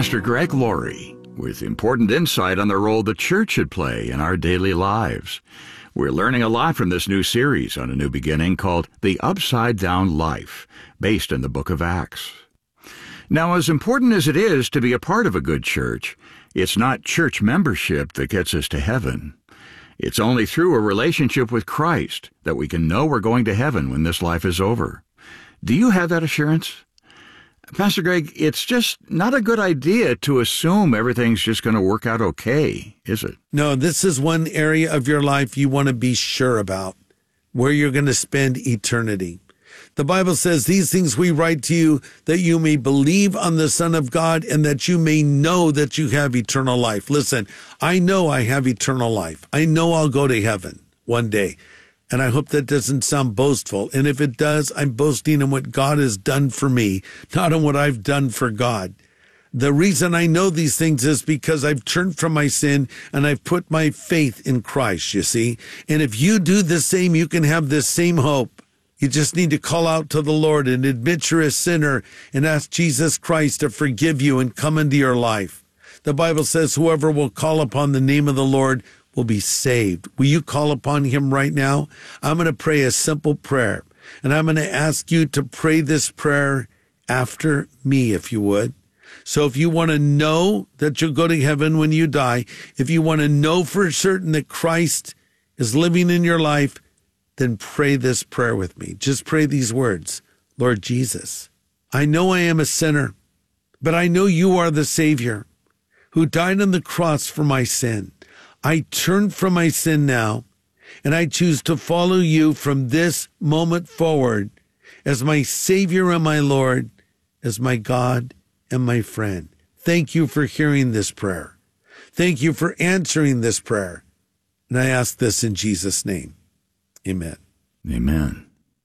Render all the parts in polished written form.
Pastor Greg Laurie with important insight on the role the church should play in our daily lives. We're learning a lot from this new series on A New Beginning called The Upside Down Life, based in the book of Acts. Now, as important as it is to be a part of a good church, it's not church membership that gets us to heaven. It's only through a relationship with Christ that we can know we're going to heaven when this life is over. Do you have that assurance? Pastor Greg, it's just not a good idea to assume everything's just going to work out okay, is it? No, this is one area of your life you want to be sure about, where you're going to spend eternity. The Bible says, these things we write to you, that you may believe on the Son of God and that you may know that you have eternal life. Listen, I know I have eternal life. I know I'll go to heaven one day. And I hope that doesn't sound boastful. And if it does, I'm boasting in what God has done for me, not in what I've done for God. The reason I know these things is because I've turned from my sin and I've put my faith in Christ, you see. And if you do the same, you can have this same hope. You just need to call out to the Lord and admit you're a sinner and ask Jesus Christ to forgive you and come into your life. The Bible says whoever will call upon the name of the Lord will be saved. Will you call upon him right now? I'm going to pray a simple prayer, and I'm going to ask you to pray this prayer after me, if you would. So if you want to know that you'll go to heaven when you die, if you want to know for certain that Christ is living in your life, then pray this prayer with me. Just pray these words. Lord Jesus, I know I am a sinner, but I know you are the Savior who died on the cross for my sin. I turn from my sin now, and I choose to follow you from this moment forward as my Savior and my Lord, as my God and my friend. Thank you for hearing this prayer. Thank you for answering this prayer. And I ask this in Jesus' name. Amen. Amen.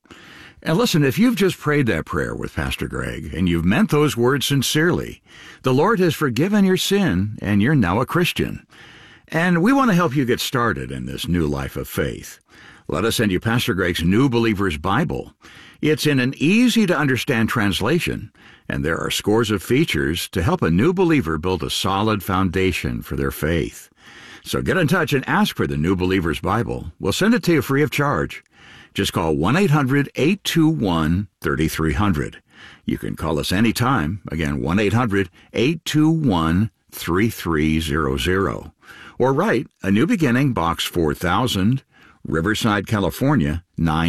And listen, if you've just prayed that prayer with Pastor Greg, and you've meant those words sincerely, the Lord has forgiven your sin, and you're now a Christian. And we want to help you get started in this new life of faith. Let us send you Pastor Greg's New Believer's Bible. It's in an easy-to-understand translation, and there are scores of features to help a new believer build a solid foundation for their faith. So get in touch and ask for the New Believer's Bible. We'll send it to you free of charge. Just call 1-800-821-3300. You can call us anytime. Again, 1-800-821-3300. Or write A New Beginning, Box 4000, Riverside, California,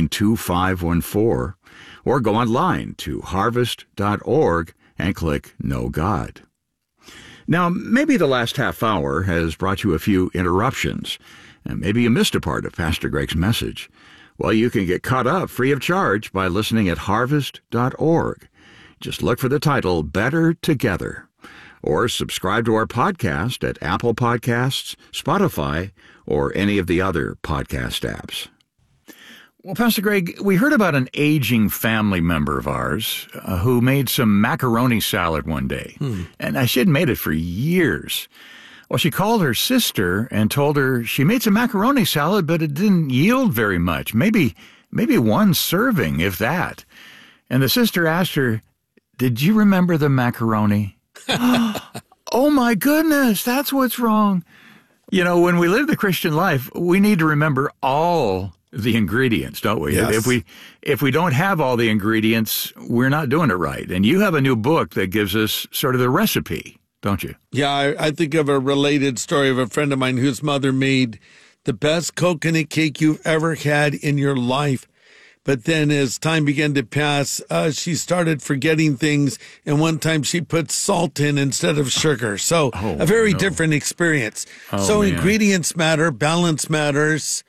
92514. Or go online to harvest.org and click Know God. Now, maybe the last half hour has brought you a few interruptions, and maybe you missed a part of Pastor Greg's message. Well, you can get caught up free of charge by listening at harvest.org. Just look for the title, Better Together. Or subscribe to our podcast at Apple Podcasts, Spotify, or any of the other podcast apps. Well, Pastor Greg, we heard about an aging family member of ours who made some macaroni salad one day. And she had made it for years. Well, she called her sister and told her she made some macaroni salad, but it didn't yield very much. Maybe one serving, if that. And the sister asked her, "Did you remember the macaroni?" Oh, my goodness, that's what's wrong. You know, when we live the Christian life, we need to remember all the ingredients, don't we? Yes. If we don't have all the ingredients, we're not doing it right. And you have a new book that gives us sort of the recipe, don't you? Yeah, I think of a related story of a friend of mine whose mother made the best coconut cake you've ever had in your life. But then as time began to pass, she started forgetting things. And one time she put salt in instead of sugar. So a very different experience. Ingredients matter, balance matters.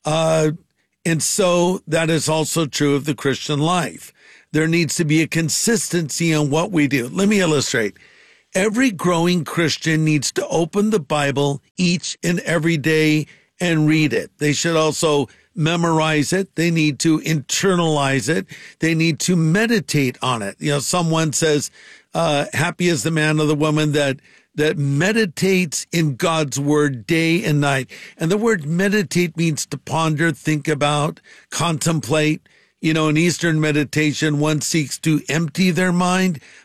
And so that is also true of the Christian life. There needs to be a consistency on what we do. Let me illustrate. Every growing Christian needs to open the Bible each and every day and read it. They should also memorize it. They need to internalize it. They need to meditate on it. You know, someone says, happy is the man or the woman that meditates in God's word day and night. And the word meditate means to ponder, think about, contemplate. You know, in Eastern meditation, one seeks to empty their mind,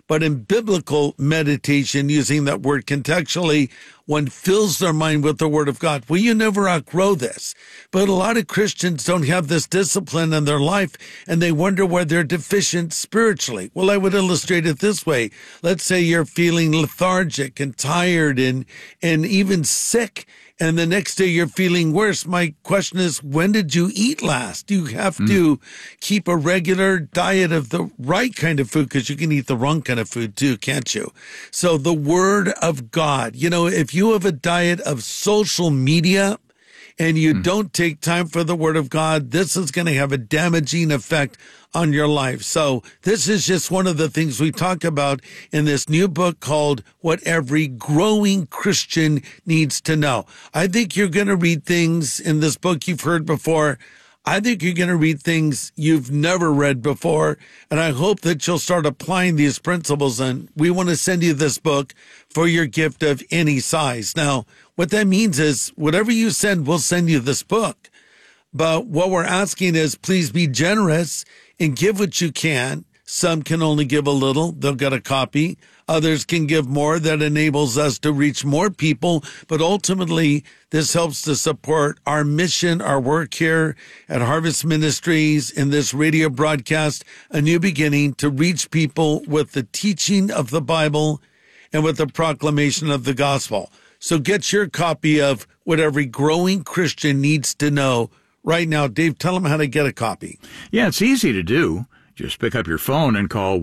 But in biblical meditation, using that word contextually, one fills their mind with the Word of God. Well, you never outgrow this. But a lot of Christians don't have this discipline in their life, and they wonder where they're deficient spiritually. Well, I would illustrate it this way. Let's say you're feeling lethargic and tired and even sick, and the next day you're feeling worse. My question is, when did you eat last? You have to keep a regular diet of the right kind of food, because you can eat the wrong kind of food too, can't you? So the Word of God, if you have a diet of social media and you don't take time for the Word of God, this is going to have a damaging effect on your life. So this is just one of the things we talk about in this new book called What Every Growing Christian Needs to Know. I think you're going to read things in this book you've heard before. I think you're going to read things you've never read before, and I hope that you'll start applying these principles, and we want to send you this book for your gift of any size. Now, what that means is whatever you send, we'll send you this book. But what we're asking is please be generous and give what you can. Some can only give a little. They'll get a copy. Others can give more. That enables us to reach more people. But ultimately, this helps to support our mission, our work here at Harvest Ministries in this radio broadcast, A New Beginning, to reach people with the teaching of the Bible and with the proclamation of the gospel. So get your copy of What Every Growing Christian Needs to Know right now. Dave, tell them how to get a copy. Yeah, it's easy to do. Just pick up your phone and call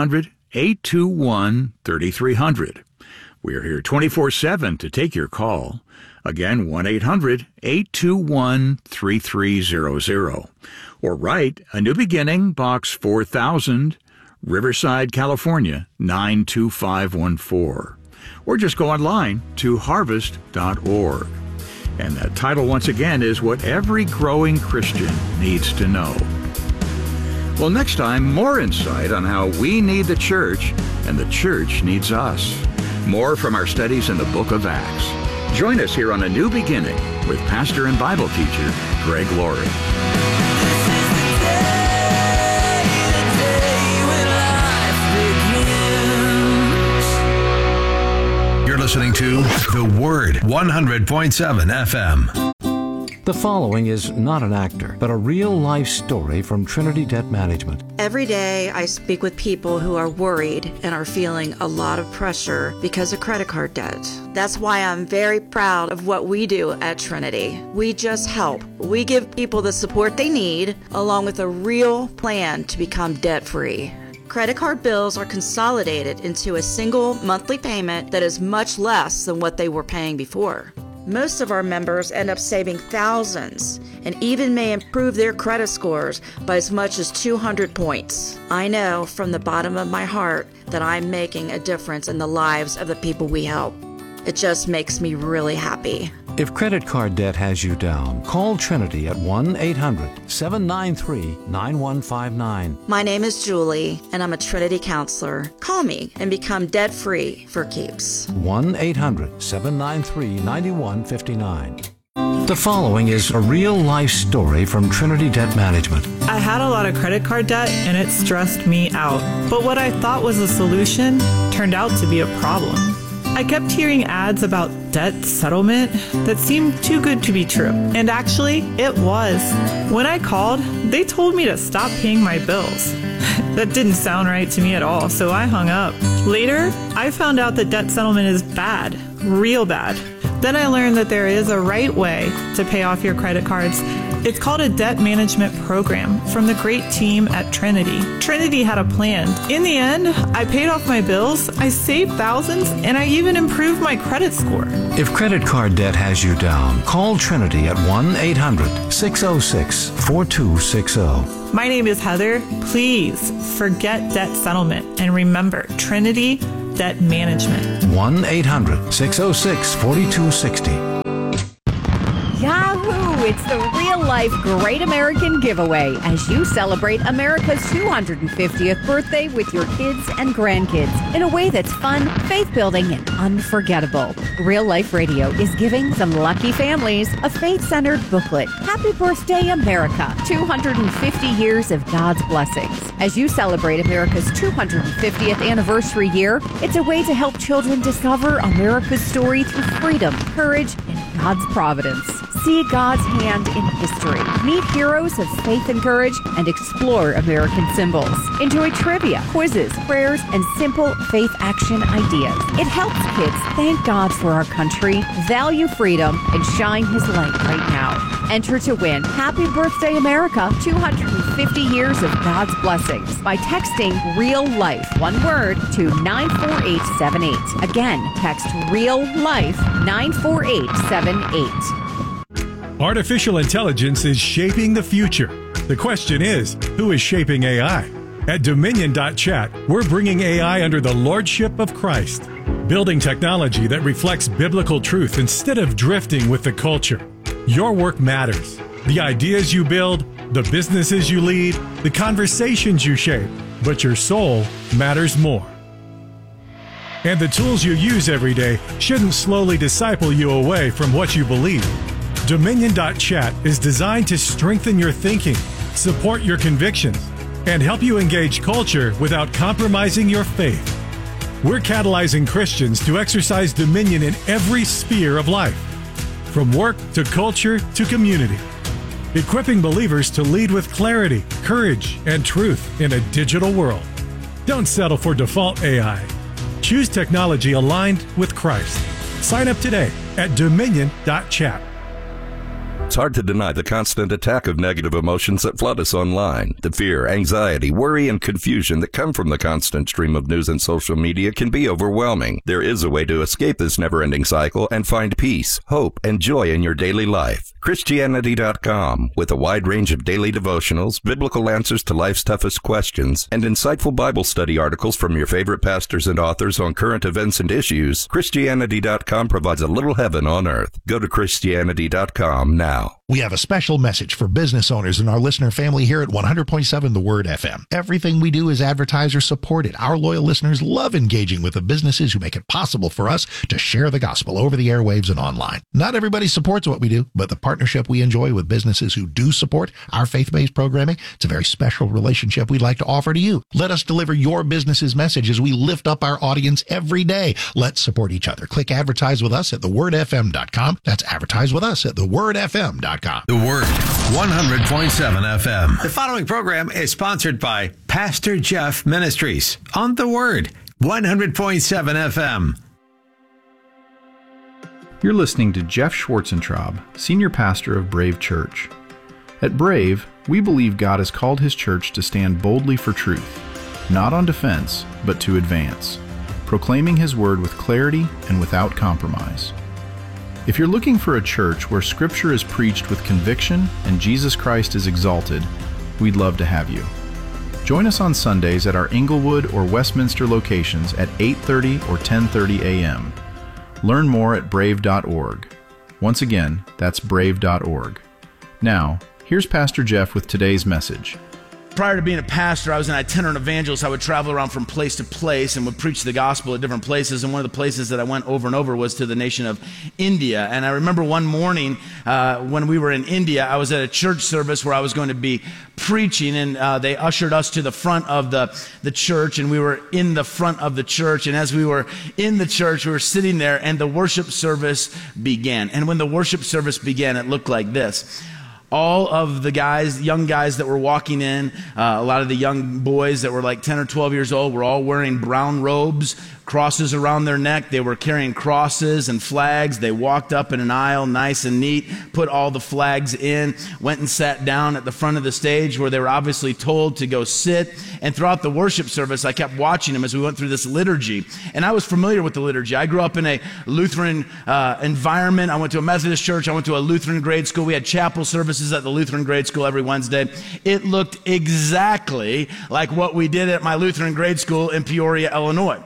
1-800-821-3300. We are here 24/7 to take your call. Again, 1-800-821-3300. Or write A New Beginning, Box 4000, Riverside, California, 92514. Or just go online to harvest.org. And that title, once again, is What Every Growing Christian Needs to Know. Well, next time, more insight on how we need the church and the church needs us. More from our studies in the book of Acts. Join us here on A New Beginning with pastor and Bible teacher Greg Laurie. You're listening to The Word, 100.7 FM. The following is not an actor, but a real-life story from Trinity Debt Management. Every day I speak with people who are worried and are feeling a lot of pressure because of credit card debt. That's why I'm very proud of what we do at Trinity. We just help. We give people the support they need, along with a real plan to become debt-free. Credit card bills are consolidated into a single monthly payment that is much less than what they were paying before. Most of our members end up saving thousands and even may improve their credit scores by as much as 200 points. I know from the bottom of my heart that I'm making a difference in the lives of the people we help. It just makes me really happy. If credit card debt has you down, call Trinity at 1-800-793-9159. My name is Julie, and I'm a Trinity counselor. Call me and become debt-free for keeps. 1-800-793-9159. The following is a real-life story from Trinity Debt Management. I had a lot of credit card debt, and it stressed me out. But what I thought was a solution turned out to be a problem. I kept hearing ads about debt settlement that seemed too good to be true. And actually, it was. When I called, they told me to stop paying my bills. That didn't sound right to me at all, so I hung up. Later, I found out that debt settlement is bad, real bad. Then I learned that there is a right way to pay off your credit cards. It's called a debt management program from the great team at Trinity. Trinity had a plan. In the end, I paid off my bills, I saved thousands, and I even improved my credit score. If credit card debt has you down, call Trinity at 1-800-606-4260. My name is Heather. Please forget debt settlement and remember Trinity Debt Management. 1-800-606-4260. Yahoo! It's the real real-life Great American Giveaway as you celebrate America's 250th birthday with your kids and grandkids in a way that's fun, faith-building, and unforgettable. Real Life Radio is giving some lucky families a faith-centered booklet. Happy Birthday, America! 250 years of God's blessings. As you celebrate America's 250th anniversary year, it's a way to help children discover America's story through freedom, courage, and God's providence. See God's hand in history. Meet heroes of faith and courage and explore American symbols. Enjoy trivia, quizzes, prayers, and simple faith action ideas. It helps kids thank God for our country, value freedom, and shine His light right now. Enter to win Happy Birthday America 250 years of God's blessings by texting Real Life, one word, to 94878. Again, text Real Life 94878. Artificial intelligence is shaping the future. The question is, who is shaping AI? At Dominion.chat, we're bringing AI under the lordship of Christ, building technology that reflects biblical truth instead of drifting with the culture. Your work matters. The ideas you build, the businesses you lead, the conversations you shape, but your soul matters more. And the tools you use every day shouldn't slowly disciple you away from what you believe. Dominion.chat is designed to strengthen your thinking, support your convictions, and help you engage culture without compromising your faith. We're catalyzing Christians to exercise dominion in every sphere of life, from work to culture to community, equipping believers to lead with clarity, courage, and truth in a digital world. Don't settle for default AI. Choose technology aligned with Christ. Sign up today at Dominion.chat. It's hard to deny the constant attack of negative emotions that flood us online. The fear, anxiety, worry, and confusion that come from the constant stream of news and social media can be overwhelming. There is a way to escape this never-ending cycle and find peace, hope, and joy in your daily life. Christianity.com, with a wide range of daily devotionals, biblical answers to life's toughest questions, and insightful Bible study articles from your favorite pastors and authors on current events and issues, Christianity.com provides a little heaven on earth. Go to Christianity.com now. We have a special message for business owners and our listener family here at 100.7 The Word FM. Everything we do is advertiser supported. Our loyal listeners love engaging with the businesses who make it possible for us to share the gospel over the airwaves and online. Not everybody supports what we do, but the partnership we enjoy with businesses who do support our faith-based programming, it's a very special relationship we'd like to offer to you. Let us deliver your business's message as we lift up our audience every day. Let's support each other. Click advertise with us at thewordfm.com. That's advertise with us at thewordfm.com. The Word, 100.7 FM. The following program is sponsored by Pastor Jeff Ministries on The Word, 100.7 FM. You're listening to Jeff Schwarzentraub, Senior Pastor of Brave Church. At Brave, we believe God has called His church to stand boldly for truth, not on defense, but to advance, proclaiming His word with clarity and without compromise. If you're looking for a church where Scripture is preached with conviction and Jesus Christ is exalted, we'd love to have you. Join us on Sundays at our Inglewood or Westminster locations at 8:30 or 10:30 a.m. Learn more at brave.org. Once again, that's brave.org. Now, here's Pastor Jeff with today's message. Prior to being a pastor, I was an itinerant evangelist. I would travel around from place to place and would preach the gospel at different places. And one of the places that I went over and over was to the nation of India. And I remember one morning when we were in India, I was at a church service where I was going to be preaching, and they ushered us to the front of the church, and we were in the front of the church. And as we were in the church, we were sitting there, and the worship service began. And when the worship service began, it looked like this. All of the guys, young guys that were walking in, a lot of the young boys that were like 10 or 12 years old were all wearing brown robes, crosses around their neck. They were carrying crosses and flags. They walked up in an aisle, nice and neat, put all the flags in, went and sat down at the front of the stage where they were obviously told to go sit. And throughout the worship service, I kept watching them as we went through this liturgy. And I was familiar with the liturgy. I grew up in a Lutheran environment. I went to a Methodist church. I went to a Lutheran grade school. We had chapel services at the Lutheran grade school every Wednesday. It looked exactly like what we did at my Lutheran grade school in Peoria, Illinois. And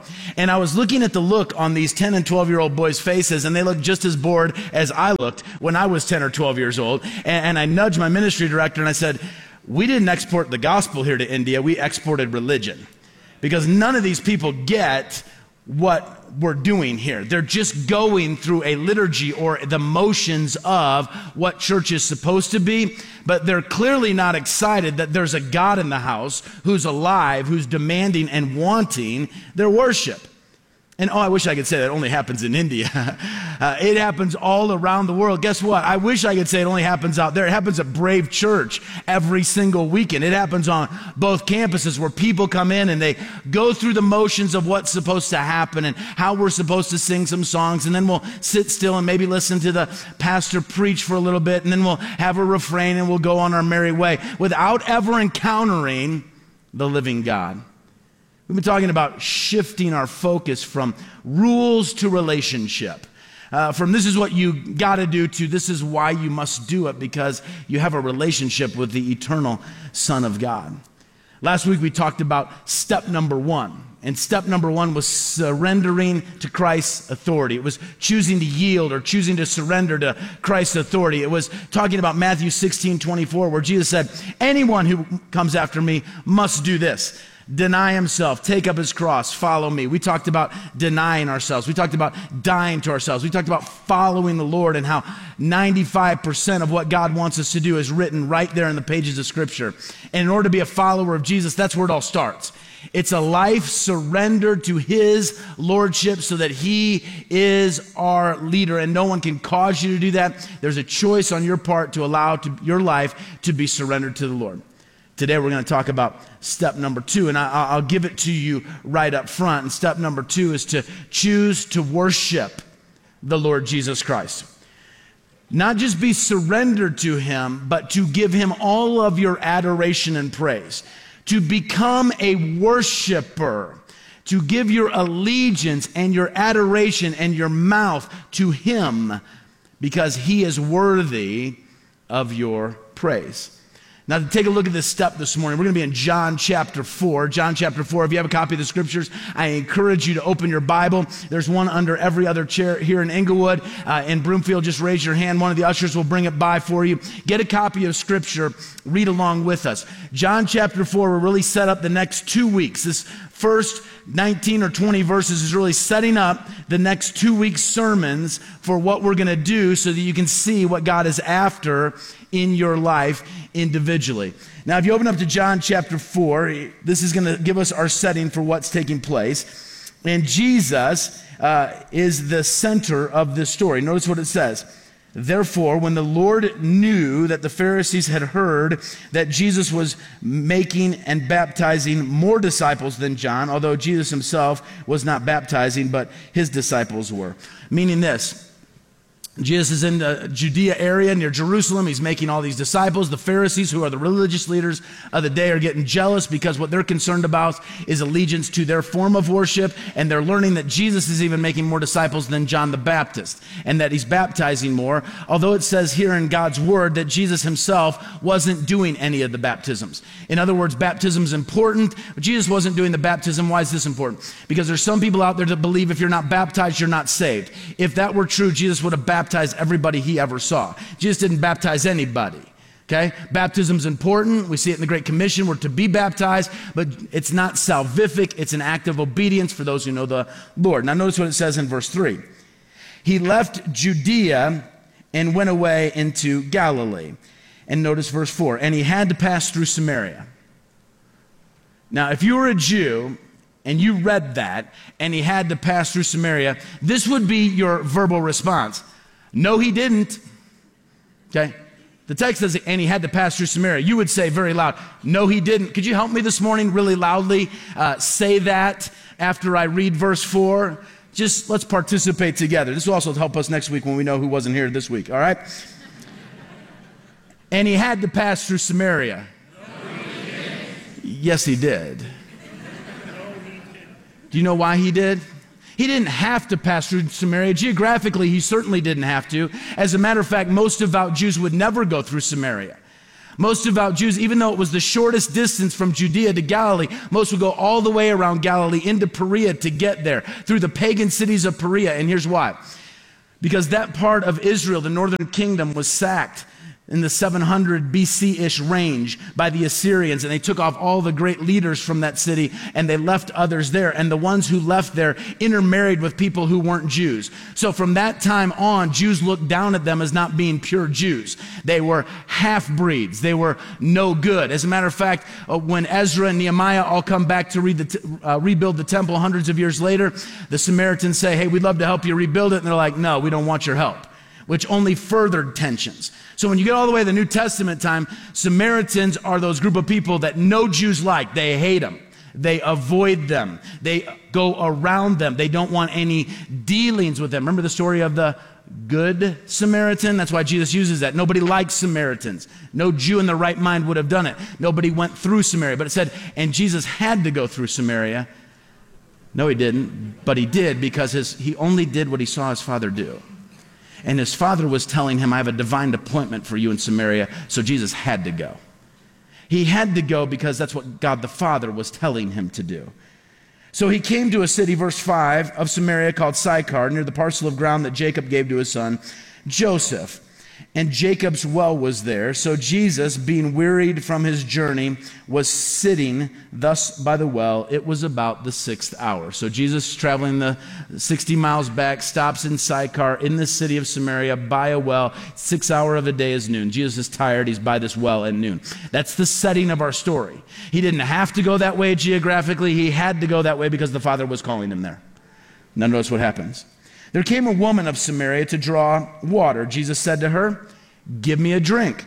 And I was looking at the look on these 10 and 12-year-old boys' faces, and they looked just as bored as I looked when I was 10 or 12 years old. And I nudged my ministry director and I said, we didn't export the gospel here to India, we exported religion. Because none of these people get what we're doing here. They're just going through a liturgy or the motions of what church is supposed to be, but they're clearly not excited that there's a God in the house who's alive, who's demanding and wanting their worship. And I wish I could say that only happens in India. It happens all around the world. Guess what? I wish I could say it only happens out there. It happens at Brave Church every single weekend. It happens on both campuses where people come in and they go through the motions of what's supposed to happen and how we're supposed to sing some songs. And then we'll sit still and maybe listen to the pastor preach for a little bit. And then we'll have a refrain and we'll go on our merry way without ever encountering the living God. We've been talking about shifting our focus from rules to relationship. From this is what you got to do to this is why you must do it, because you have a relationship with the eternal Son of God. Last week we talked about step number 1. And step number 1 was surrendering to Christ's authority. It was choosing to yield or choosing to surrender to Christ's authority. It was talking about Matthew 16:24, where Jesus said, anyone who comes after me must do this. Deny himself, take up his cross, follow me. We talked about denying ourselves. We talked about dying to ourselves. We talked about following the Lord and how 95% of what God wants us to do is written right there in the pages of Scripture. And in order to be a follower of Jesus, that's where it all starts. It's a life surrendered to his lordship so that he is our leader, and no one can cause you to do that. There's a choice on your part to allow your life to be surrendered to the Lord. Today we're going to talk about step number 2, and I'll give it to you right up front. And step number 2 is to choose to worship the Lord Jesus Christ. Not just be surrendered to him, but to give him all of your adoration and praise. To become a worshiper. To give your allegiance and your adoration and your mouth to him, because he is worthy of your praise. Now, to take a look at this step this morning, we're going to be in John chapter 4. John chapter 4, if you have a copy of the Scriptures, I encourage you to open your Bible. There's one under every other chair here in Inglewood. In Broomfield, just raise your hand. One of the ushers will bring it by for you. Get a copy of Scripture. Read along with us. John chapter 4 will really set up the next 2 weeks. This first 19 or 20 verses is really setting up the next 2 weeks' sermons for what we're going to do so that you can see what God is after in your life individually. Now, if you open up to John chapter 4, this is going to give us our setting for what's taking place. And Jesus is the center of this story. Notice what it says. Therefore, when the Lord knew that the Pharisees had heard that Jesus was making and baptizing more disciples than John, although Jesus himself was not baptizing, but his disciples were. Meaning this, Jesus is in the Judea area near Jerusalem. He's making all these disciples. The Pharisees, who are the religious leaders of the day, are getting jealous because what they're concerned about is allegiance to their form of worship, and they're learning that Jesus is even making more disciples than John the Baptist, and that he's baptizing more, although it says here in God's word that Jesus himself wasn't doing any of the baptisms. In other words, baptism is important, but Jesus wasn't doing the baptism. Why is this important? Because there's some people out there that believe if you're not baptized, you're not saved. If that were true, Jesus would have baptized everybody he ever saw. Jesus didn't baptize anybody. Okay? Baptism's important. We see it in the Great Commission. We're to be baptized, but it's not salvific. It's an act of obedience for those who know the Lord. Now notice what it says in verse 3. He left Judea and went away into Galilee. And notice verse 4. And he had to pass through Samaria. Now, if you were a Jew and you read that, and he had to pass through Samaria, this would be your verbal response. No, he didn't. Okay? The text says, and he had to pass through Samaria. You would say very loud, no, he didn't. Could you help me this morning really loudly say that after I read verse 4? Just let's participate together. This will also help us next week when we know who wasn't here this week, all right? And he had to pass through Samaria. No, he didn't. Yes, he did. Do you know why he did? He didn't have to pass through Samaria. Geographically, he certainly didn't have to. As a matter of fact, most devout Jews would never go through Samaria. Most devout Jews, even though it was the shortest distance from Judea to Galilee, most would go all the way around Galilee into Perea to get there, through the pagan cities of Perea. And here's why. Because that part of Israel, the northern kingdom, was sacked in the 700 BC-ish range by the Assyrians, and they took off all the great leaders from that city, and they left others there. And the ones who left there intermarried with people who weren't Jews. So from that time on, Jews looked down at them as not being pure Jews. They were half-breeds. They were no good. As a matter of fact, when Ezra and Nehemiah all come back to rebuild the temple hundreds of years later, the Samaritans say, hey, we'd love to help you rebuild it. And they're like, no, we don't want your help, which only furthered tensions. So when you get all the way to the New Testament time, Samaritans are those group of people that no Jews like. They hate them. They avoid them. They go around them. They don't want any dealings with them. Remember the story of the Good Samaritan? That's why Jesus uses that. Nobody likes Samaritans. No Jew in their right mind would have done it. Nobody went through Samaria. But it said, and Jesus had to go through Samaria. No, he didn't, but he did because he only did what he saw his Father do. And his Father was telling him, I have a divine appointment for you in Samaria, so Jesus had to go. He had to go because that's what God the Father was telling him to do. So he came to a city, verse 5, of Samaria called Sychar, near the parcel of ground that Jacob gave to his son Joseph. And Jacob's well was there. So Jesus, being wearied from his journey, was sitting thus by the well. It was about the 6th hour. So Jesus, traveling the 60 miles back, stops in Sychar in the city of Samaria by a well. 6th hour of the day is noon. Jesus is tired. He's by this well at noon. That's the setting of our story. He didn't have to go that way geographically. He had to go that way because the Father was calling him there. Now notice what happens. There came a woman of Samaria to draw water. Jesus said to her, give me a drink.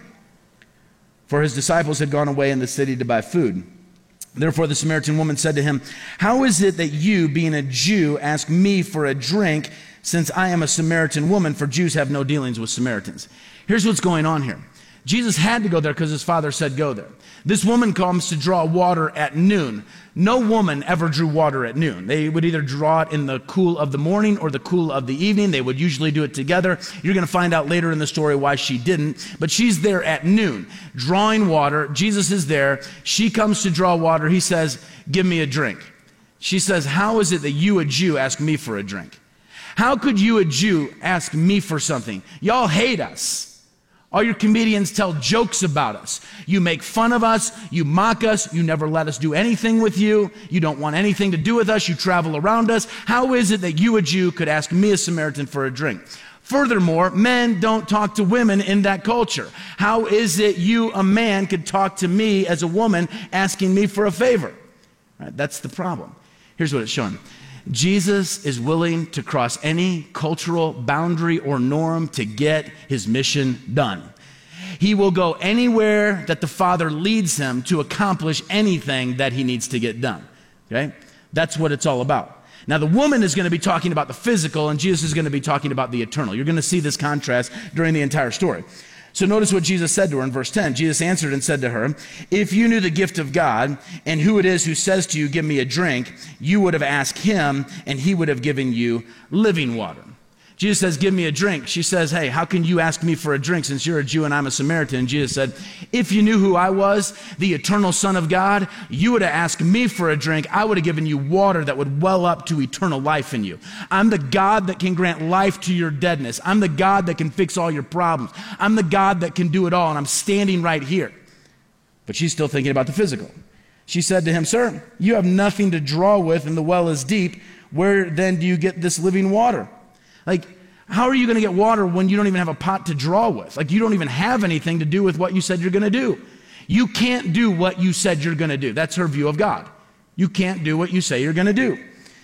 For his disciples had gone away in the city to buy food. Therefore the Samaritan woman said to him, how is it that you, being a Jew, ask me for a drink, since I am a Samaritan woman? For Jews have no dealings with Samaritans. Here's what's going on here. Jesus had to go there because his Father said go there. This woman comes to draw water at noon. No woman ever drew water at noon. They would either draw it in the cool of the morning or the cool of the evening. They would usually do it together. You're going to find out later in the story why she didn't. But she's there at noon, drawing water. Jesus is there. She comes to draw water. He says, give me a drink. She says, how is it that you, a Jew, ask me for a drink? How could you, a Jew, ask me for something? Y'all hate us. All your comedians tell jokes about us. You make fun of us. You mock us. You never let us do anything with you. You don't want anything to do with us. You travel around us. How is it that you, a Jew, could ask me, a Samaritan, for a drink? Furthermore, men don't talk to women in that culture. How is it you, a man, could talk to me as a woman asking me for a favor? Right, that's the problem. Here's what it's showing. Jesus is willing to cross any cultural boundary or norm to get his mission done. He will go anywhere that the Father leads him to accomplish anything that he needs to get done. Okay? That's what it's all about. Now, the woman is going to be talking about the physical, and Jesus is going to be talking about the eternal. You're going to see this contrast during the entire story. So notice what Jesus said to her in verse 10. Jesus answered and said to her, if you knew the gift of God and who it is who says to you, give me a drink, you would have asked him and he would have given you living water. Jesus says, give me a drink. She says, hey, how can you ask me for a drink since you're a Jew and I'm a Samaritan? And Jesus said, if you knew who I was, the eternal Son of God, you would have asked me for a drink. I would have given you water that would well up to eternal life in you. I'm the God that can grant life to your deadness. I'm the God that can fix all your problems. I'm the God that can do it all, and I'm standing right here. But she's still thinking about the physical. She said to him, sir, you have nothing to draw with, and the well is deep. Where then do you get this living water? Like, how are you going to get water when you don't even have a pot to draw with? Like, you don't even have anything to do with what you said you're going to do. You can't do what you said you're going to do. That's her view of God. You can't do what you say you're going to do.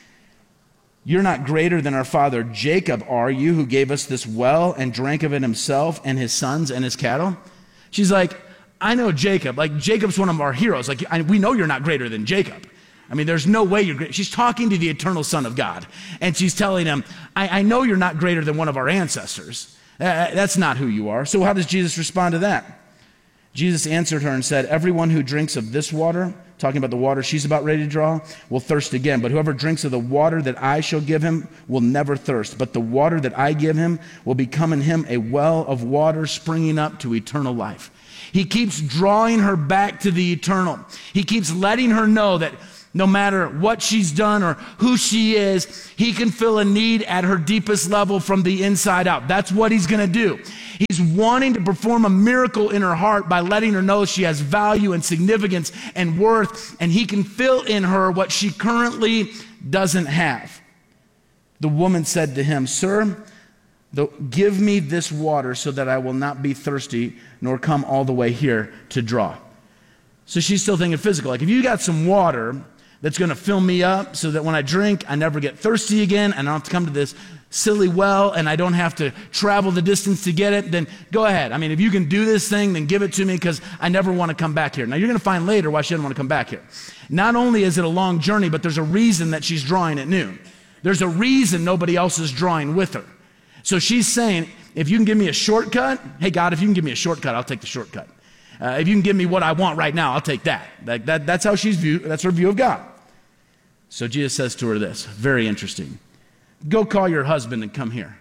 You're not greater than our father Jacob, are you, who gave us this well and drank of it himself and his sons and his cattle? She's like, I know Jacob. Like, Jacob's one of our heroes. Like, we know you're not greater than Jacob. I mean, there's no way you're great. She's talking to the eternal Son of God, and she's telling him, I know you're not greater than one of our ancestors. That's not who you are. So how does Jesus respond to that? Jesus answered her and said, everyone who drinks of this water, talking about the water she's about ready to draw, will thirst again. But whoever drinks of the water that I shall give him will never thirst. But the water that I give him will become in him a well of water springing up to eternal life. He keeps drawing her back to the eternal. He keeps letting her know that no matter what she's done or who she is, he can fill a need at her deepest level from the inside out. That's what he's going to do. He's wanting to perform a miracle in her heart by letting her know she has value and significance and worth, and he can fill in her what she currently doesn't have. The woman said to him, "Sir, give me this water so that I will not be thirsty nor come all the way here to draw." So she's still thinking physical. Like, if you got some water that's going to fill me up so that when I drink, I never get thirsty again, and I don't have to come to this silly well, and I don't have to travel the distance to get it, then go ahead. I mean, if you can do this thing, then give it to me, because I never want to come back here. Now, you're going to find later why she doesn't want to come back here. Not only is it a long journey, but there's a reason that she's drawing at noon. There's a reason nobody else is drawing with her. So she's saying, if you can give me a shortcut, hey, God, if you can give me a shortcut, I'll take the shortcut. If you can give me what I want right now, I'll take that. That's how she's viewed. That's her view of God. So Jesus says to her this, very interesting. Go call your husband and come here.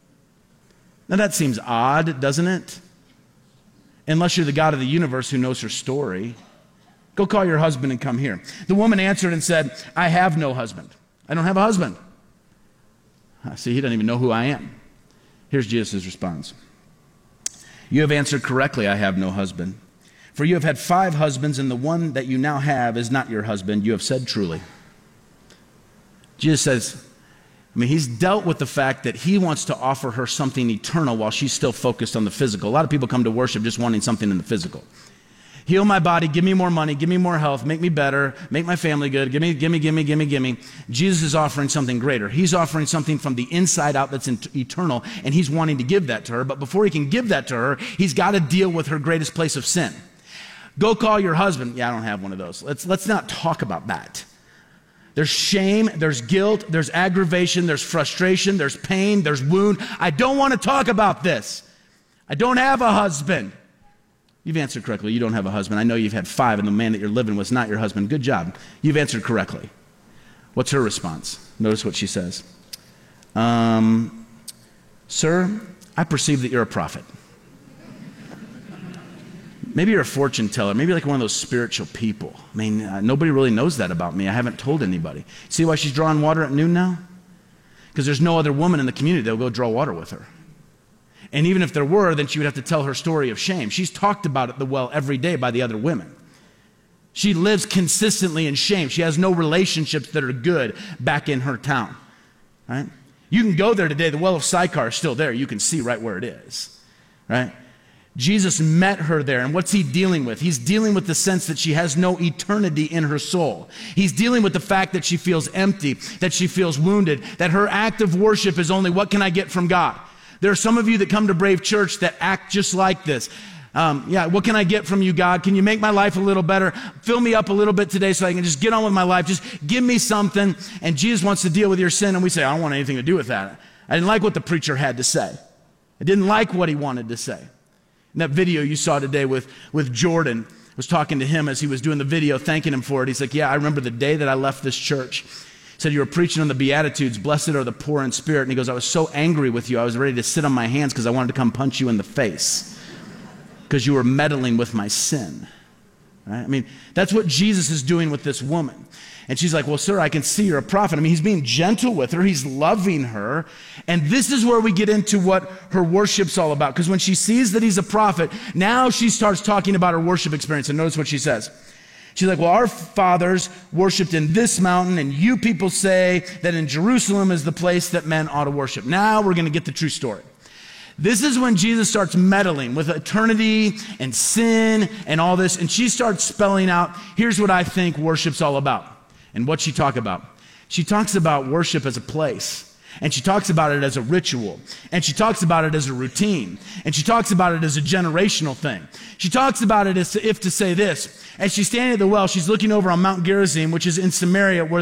Now that seems odd, doesn't it? Unless you're the God of the universe who knows her story. Go call your husband and come here. The woman answered and said, I have no husband. I don't have a husband. See, he doesn't even know who I am. Here's Jesus' response. You have answered correctly, I have no husband. For you have had 5 husbands, and the one that you now have is not your husband. You have said truly. Jesus says, he's dealt with the fact that he wants to offer her something eternal while she's still focused on the physical. A lot of people come to worship just wanting something in the physical. Heal my body, give me more money, give me more health, make me better, make my family good, give me. Jesus is offering something greater. He's offering something from the inside out that's eternal, and he's wanting to give that to her. But before he can give that to her, he's got to deal with her greatest place of sin. Go call your husband. Yeah, I don't have one of those. Let's not talk about that. There's shame, there's guilt, there's aggravation, there's frustration, there's pain, there's wound. I don't want to talk about this. I don't have a husband. You've answered correctly. You don't have a husband. I know you've had 5, and the man that you're living with is not your husband. Good job. You've answered correctly. What's her response? Notice what she says. Sir, I perceive that you're a prophet. Maybe you're a fortune teller. Maybe like one of those spiritual people. Nobody really knows that about me. I haven't told anybody. See why she's drawing water at noon now? Because there's no other woman in the community that will go draw water with her. And even if there were, then she would have to tell her story of shame. She's talked about at the well every day by the other women. She lives consistently in shame. She has no relationships that are good back in her town. Right? You can go there today. The well of Sychar is still there. You can see right where it is. Right? Jesus met her there, and what's he dealing with? He's dealing with the sense that she has no eternity in her soul. He's dealing with the fact that she feels empty, that she feels wounded, that her act of worship is only, what can I get from God? There are some of you that come to Brave Church that act just like this. What can I get from you, God? Can you make my life a little better? Fill me up a little bit today so I can just get on with my life. Just give me something. And Jesus wants to deal with your sin, and we say, I don't want anything to do with that. I didn't like what the preacher had to say. I didn't like what he wanted to say. In that video you saw today with Jordan, I was talking to him as he was doing the video, thanking him for it. He's like, yeah, I remember the day that I left this church. He said, you were preaching on the Beatitudes, blessed are the poor in spirit. And he goes, I was so angry with you, I was ready to sit on my hands because I wanted to come punch you in the face because you were meddling with my sin. Right? That's what Jesus is doing with this woman. And she's like, well, sir, I can see you're a prophet. He's being gentle with her. He's loving her. And this is where we get into what her worship's all about. Because when she sees that he's a prophet, now she starts talking about her worship experience. And notice what she says. She's like, well, our fathers worshiped in this mountain, and you people say that in Jerusalem is the place that men ought to worship. Now we're going to get the true story. This is when Jesus starts meddling with eternity and sin and all this. And she starts spelling out, here's what I think worship's all about. And what's she talk about? She talks about worship as a place. And she talks about it as a ritual. And she talks about it as a routine. And she talks about it as a generational thing. She talks about it as if to say this. As she's standing at the well, she's looking over on Mount Gerizim, which is in Samaria, where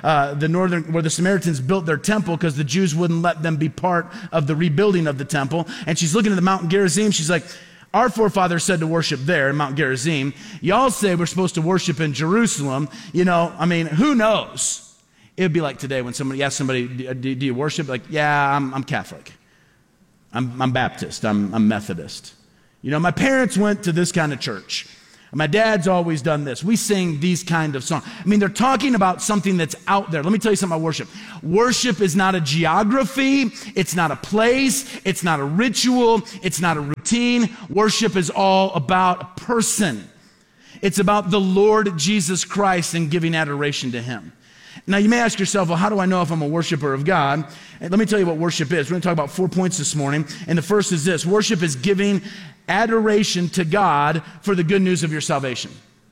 the Samaritans built their temple because the Jews wouldn't let them be part of the rebuilding of the temple. And she's looking at the Mount Gerizim. She's like, our forefathers said to worship there in Mount Gerizim. Y'all say we're supposed to worship in Jerusalem. Who knows? It would be like today when somebody asks somebody, do you worship? Like, yeah, I'm Catholic. I'm Baptist. I'm Methodist. You know, my parents went to this kind of church. My dad's always done this. We sing these kind of songs. I mean, they're talking about something that's out there. Let me tell you something about worship. Worship is not a geography. It's not a place. It's not a ritual. It's not a routine. Worship is all about a person. It's about the Lord Jesus Christ and giving adoration to him. Now, you may ask yourself, well, how do I know if I'm a worshiper of God? And let me tell you what worship is. We're going to talk about 4 points this morning. And the first is this. Worship is giving adoration to God for the good news of your salvation.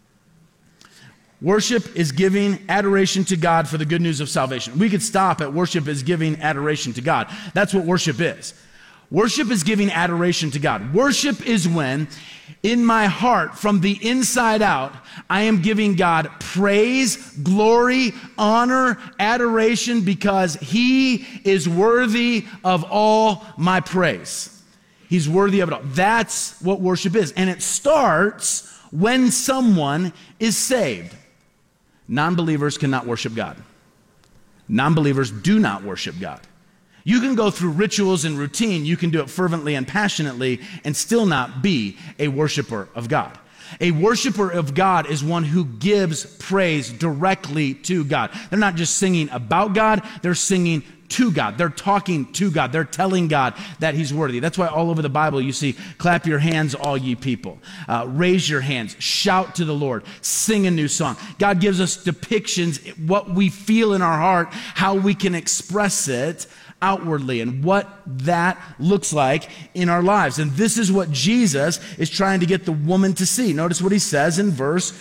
Worship is giving adoration to God for the good news of salvation. We could stop at worship is giving adoration to God. That's what worship is. Worship is giving adoration to God. Worship is when, in my heart, from the inside out, I am giving God praise, glory, honor, adoration, because he is worthy of all my praise. He's worthy of it all. That's what worship is. And it starts when someone is saved. Non-believers cannot worship God. Non-believers do not worship God. You can go through rituals and routine. You can do it fervently and passionately and still not be a worshiper of God. A worshiper of God is one who gives praise directly to God. They're not just singing about God. They're singing to God. They're talking to God. They're telling God that he's worthy. That's why all over the Bible you see, clap your hands, all ye people. Raise your hands. Shout to the Lord. Sing a new song. God gives us depictions, what we feel in our heart, how we can express it outwardly, and what that looks like in our lives. And this is what Jesus is trying to get the woman to see. Notice what he says in verse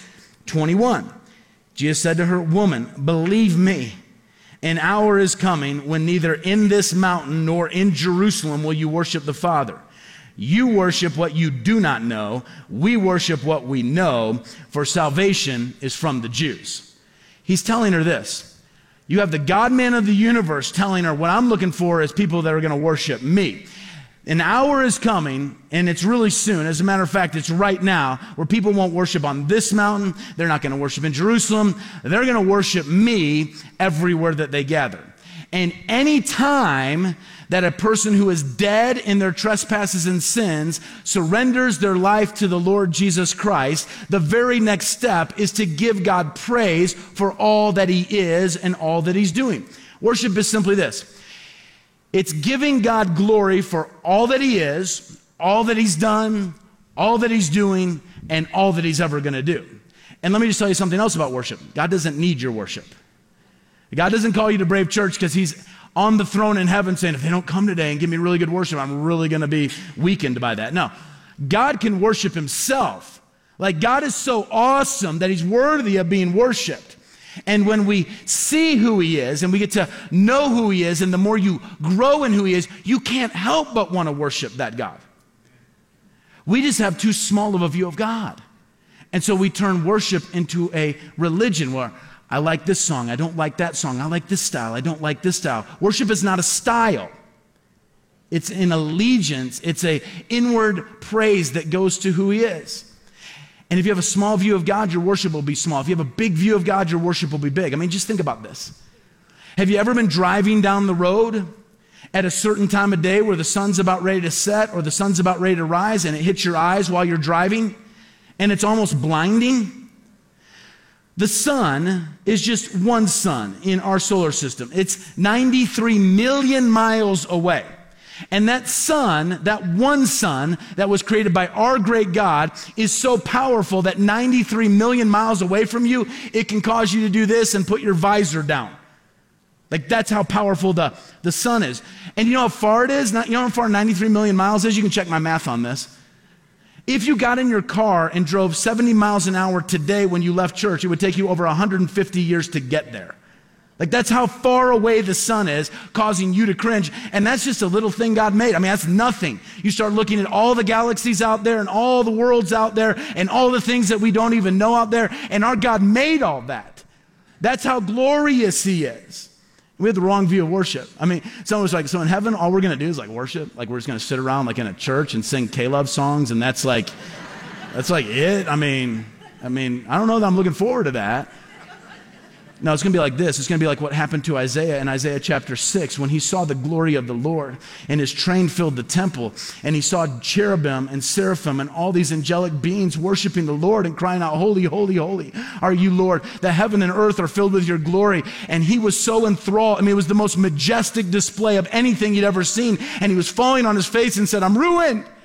21. Jesus said to her, "Woman, believe me, an hour is coming when neither in this mountain nor in Jerusalem will you worship the Father. You worship what you do not know. We worship what we know, for salvation is from the Jews." He's telling her this. You have the God-man of the universe telling her, what I'm looking for is people that are going to worship me. An hour is coming, and it's really soon. As a matter of fact, it's right now, where people won't worship on this mountain. They're not going to worship in Jerusalem. They're going to worship me everywhere that they gather. And any time that a person who is dead in their trespasses and sins surrenders their life to the Lord Jesus Christ, the very next step is to give God praise for all that he is and all that he's doing. Worship is simply this. It's giving God glory for all that he is, all that he's done, all that he's doing, and all that he's ever going to do. And let me just tell you something else about worship. God doesn't need your worship. God doesn't call you to Brave Church because he's on the throne in heaven saying, if they don't come today and give me really good worship, I'm really going to be weakened by that. No, God can worship himself. Like, God is so awesome that he's worthy of being worshiped. And when we see who he is and we get to know who he is, and the more you grow in who he is, you can't help but want to worship that God. We just have too small of a view of God. And so we turn worship into a religion where I like this song, I don't like that song, I like this style, I don't like this style. Worship is not a style. It's an allegiance. It's an inward praise that goes to who he is. And if you have a small view of God, your worship will be small. If you have a big view of God, your worship will be big. I mean, just think about this. Have you ever been driving down the road at a certain time of day where the sun's about ready to set or the sun's about ready to rise, and it hits your eyes while you're driving and it's almost blinding? The sun is just one sun in our solar system. It's 93 million miles away. And that sun, that one sun that was created by our great God, is so powerful that 93 million miles away from you, it can cause you to do this and put your visor down. Like, that's how powerful the sun is. And you know how far it is? You know how far 93 million miles is? You can check my math on this. If you got in your car and drove 70 miles an hour today when you left church, it would take you over 150 years to get there. Like, that's how far away the sun is, causing you to cringe. And that's just a little thing God made. I mean, that's nothing. You start looking at all the galaxies out there and all the worlds out there and all the things that we don't even know out there. And our God made all that. That's how glorious he is. We have the wrong view of worship. I mean, someone was like, so in heaven, all we're going to do is like worship? Like, we're just going to sit around like in a church and sing K-Love songs, and that's like it? I mean, I don't know that I'm looking forward to that. No, it's going to be like this. It's going to be like what happened to Isaiah in Isaiah chapter 6 when he saw the glory of the Lord and his train filled the temple, and he saw cherubim and seraphim and all these angelic beings worshiping the Lord and crying out, holy, holy, holy are you, Lord. The heaven and earth are filled with your glory. And he was so enthralled. I mean, it was the most majestic display of anything he'd ever seen. And he was falling on his face and said, I'm ruined.